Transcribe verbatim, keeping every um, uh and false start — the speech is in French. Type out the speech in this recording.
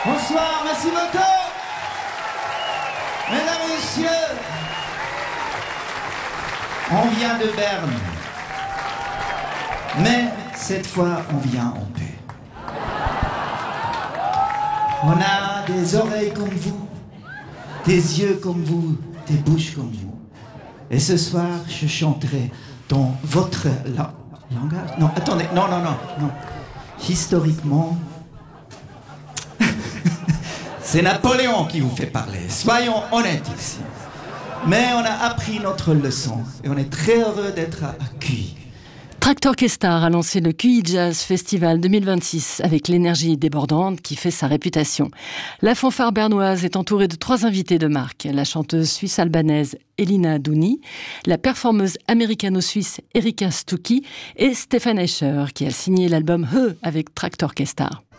Bonsoir, merci beaucoup. Mesdames et messieurs, on vient de Berne. Mais cette fois, on vient en paix. On a des oreilles comme vous, des yeux comme vous, des bouches comme vous. Et ce soir, je chanterai dans votre la- langage. Non, attendez, non, non, non, non. Historiquement, c'est Napoléon qui vous fait parler. Soyons honnêtes ici. Mais on a appris notre leçon et on est très heureux d'être accueillis. Traktor Kestar a lancé le Q I Jazz Festival deux mille vingt-six avec l'énergie débordante qui fait sa réputation. La fanfare bernoise est entourée de trois invités de marque. La chanteuse suisse-albanaise Elina Douni, la performeuse américano-suisse Erika Stucky et Stefan Escher qui a signé l'album He avec Traktor Kestar.